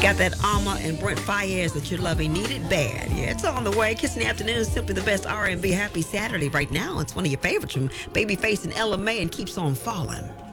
got that Alma and Brent Fayez that you're loving. Need It Bad. Yeah, it's on the way. Kiss in the Afternoon is simply the best R&B. Happy Saturday right now. It's one of your favorites from Babyface and Ella Mai and Keeps on Falling.